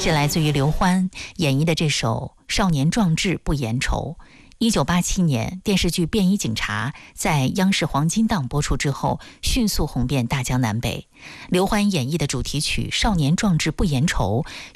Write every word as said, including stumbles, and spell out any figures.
是来自于刘欢演绎的这首《少年壮志不言愁》。一九八七年，电视剧《便衣警察》在央视黄金档播出之后，迅速红遍大江南北。刘欢演绎的主题曲《少年壮志不言愁》